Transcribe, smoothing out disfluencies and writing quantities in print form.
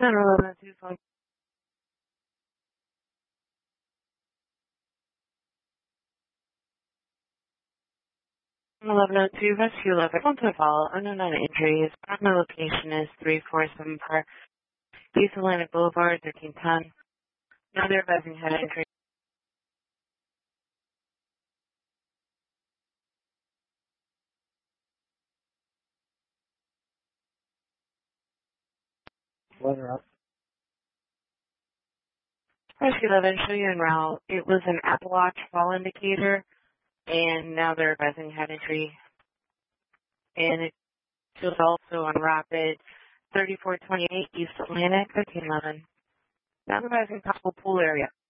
1102, 1102, rescue 11. On to follow, unknown injuries. Primary location is 347 Park, East Atlantic Boulevard, 1310. Now they're advising head injury. Weather up. Rescue 11, show you en route. It was an Apple Watch fall indicator, and now they're advising head injury. And it was also on Rapid 3428 East Atlantic, 1311. Now they're advising possible pool area.